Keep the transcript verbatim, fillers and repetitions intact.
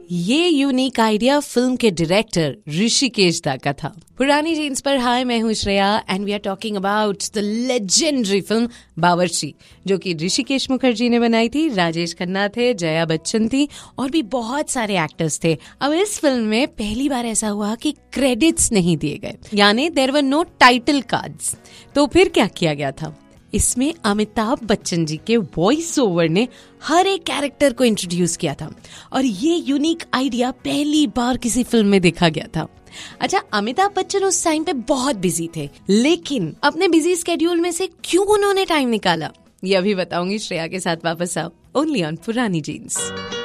ये unique idea film के director Rishikesh दा का था। पुरानी जीन्स पर हाय, मैं हूँ Shreya and we are talking about the legendary film बावर्ची, जो कि ऋषिकेश मुखर्जी ने बनाई थी। राजेश खन्ना थे, जया बच्चन थी और भी बहुत सारे एक्टर्स थे। अब इस फिल्म में पहली बार ऐसा हुआ कि क्रेडिट्स नहीं दिए गए, यानी there were no title cards. तो फिर क्या किया गया था, इसमें अमिताभ बच्चन जी के वॉइस ओवर ने हर एक कैरेक्टर को इंट्रोड्यूस किया था और ये यूनिक आइडिया पहली बार किसी फिल्म में देखा गया था। अच्छा, अमिताभ बच्चन उस टाइम पे बहुत बिजी थे, लेकिन अपने बिजी स्केड्यूल में से क्यों उन्होंने टाइम निकाला, ये अभी बताऊंगी। श्रेया के साथ वापस आओ, ओनली ऑन पुरानी जीन्स।